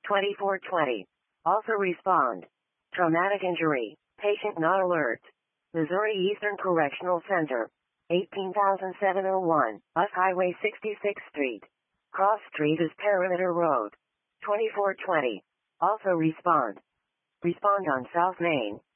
2420. Also respond. Traumatic injury. Patient not alert. Missouri Eastern Correctional Center. 18,701, US Highway 66th Street. Cross Street is Perimeter Road. 2420. Also respond. Respond on South Main.